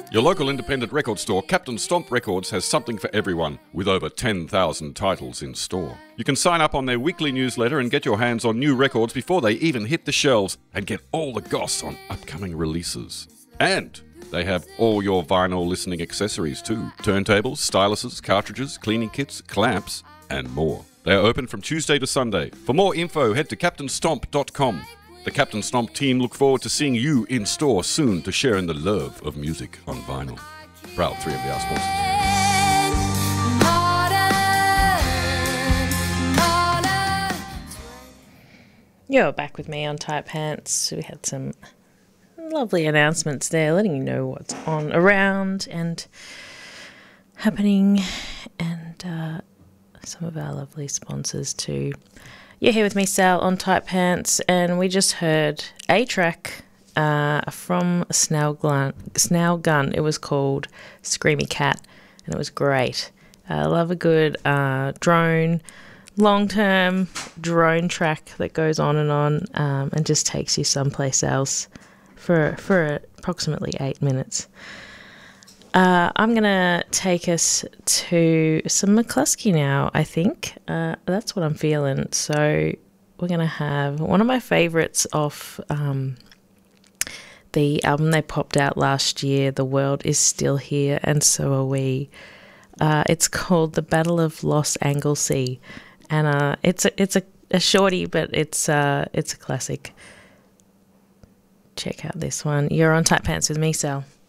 Your local independent record store, Captain Stomp Records, has something for everyone, with over 10,000 titles in store. You can sign up on their weekly newsletter and get your hands on new records before they even hit the shelves, and get all the goss on upcoming releases. And they have all your vinyl listening accessories too. Turntables, styluses, cartridges, cleaning kits, clamps, and more. They are open from Tuesday to Sunday. For more info, head to captainstomp.com. The Captain Stomp team look forward to seeing you in store soon to share in the love of music on vinyl. Proud 3MBR sponsors. You're back with me on Tight Pants. We had some lovely announcements there, letting you know what's on, around, and happening, and some of our lovely sponsors too. You're here with me, Sal, on Tight Pants, and we just heard a track from Snail Gun. It was called Screamy Cat, and it was great. I love a good drone, long-term drone track that goes on and just takes you someplace else for approximately 8 minutes. I'm going to take us to some McCluskey now, I think. That's what I'm feeling. So we're going to have one of my favourites off the album they popped out last year, The World Is Still Here and So Are We. It's called The Battle of Los Anglesey. And it's a shorty, but it's a classic. Check out this one. You're on Tight Pants with me, Sal.